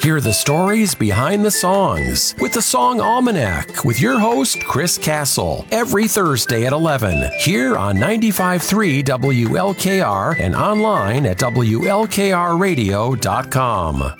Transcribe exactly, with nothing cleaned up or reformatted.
Hear the stories behind the songs with the Song Almanac with your host, Chris Castle, every Thursday at eleven, here on ninety-five point three W L K R and online at W L K R radio dot com.